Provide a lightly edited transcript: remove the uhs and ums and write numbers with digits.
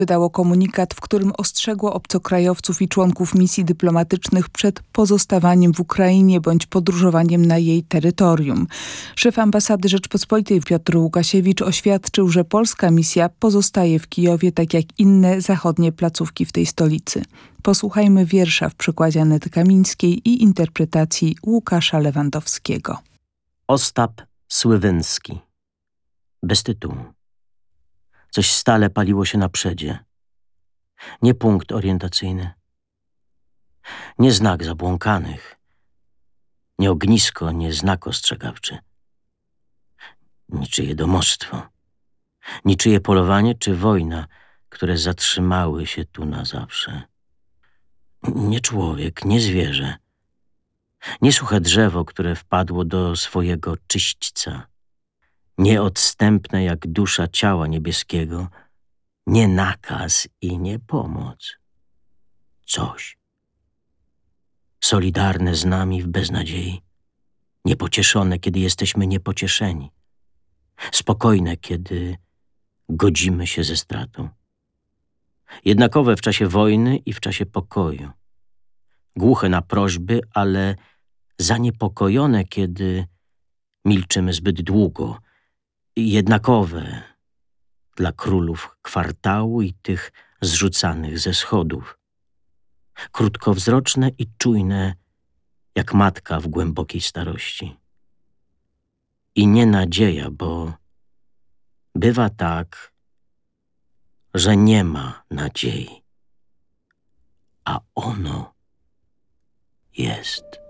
wydało komunikat, w którym ostrzegło obcokrajowców i członków misji dyplomatycznych przed pozostawaniem w Ukrainie bądź podróżowaniem na jej terytorium. Szef ambasady Rzeczpospolitej Piotr Łukasiewicz oświadczył, że polska misja pozostaje w Kijowie, tak jak inne zachodnie placówki w tej stolicy. Posłuchajmy wiersza w przykładzie Anety Kamińskiej i interpretacji Łukasza Lewandowskiego. Ostap Sływęcki. Bez tytułu. Coś stale paliło się na przedzie. Nie punkt orientacyjny. Nie znak zabłąkanych. Nie ognisko, nie znak ostrzegawczy. Niczyje domostwo. Niczyje polowanie czy wojna, które zatrzymały się tu na zawsze. Nie człowiek, nie zwierzę. Nie suche drzewo, które wpadło do swojego czyśćca. Nieodstępne jak dusza ciała niebieskiego. Nie nakaz i nie pomoc. Coś. Solidarne z nami w beznadziei. Niepocieszone, kiedy jesteśmy niepocieszeni. Spokojne, kiedy godzimy się ze stratą. Jednakowe w czasie wojny i w czasie pokoju. Głuche na prośby, ale zaniepokojone, kiedy milczymy zbyt długo. Jednakowe dla królów kwartału i tych zrzucanych ze schodów. Krótkowzroczne i czujne, jak matka w głębokiej starości. I nie nadzieja, bo bywa tak, że nie ma nadziei, a ono jest.